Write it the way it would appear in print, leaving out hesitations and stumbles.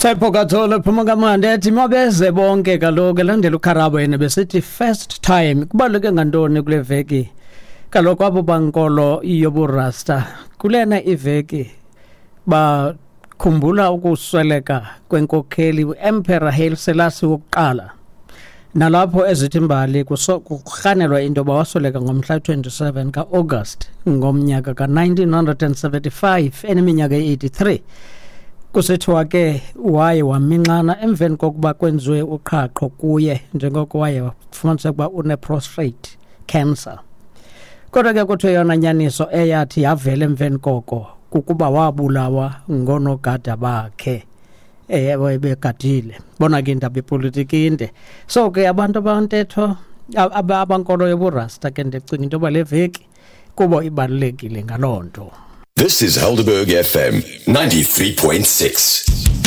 Sayiphokathole phuma kamande ethi mabeze bonke kaloku landela uKharabo yena besithi first time kubaleke ngantoni kule veki kaloku abo bankolo yoburasta kulena iveki bakhumbula ukusweleka kwenkokheli uEmperor Haile Selassie wokuqala nalapho ezithi imbali kurhanelwa into bawasweleka ngomhla 27 kaAugust ngomnyaka ka1975 eneminyaka e83 kusithiwa ke waye waminxana emveni kokuba kwenziwe uqhaqho kuye njengoko waye wafumaniseka ukuba une-prostate cancer. Kodwa ke kuthiwe yona nyaniso eyathi yavela emveni koko kukuba wabulawa ngonogada bakhe begadile. Bona ke indaba yepolitiki inde. So ke abantu abantetho abankolo yoburasta ke ndicinga into yoba le veki kubo ibalulekile ngaloo nto. This is Helderberg FM 93.6.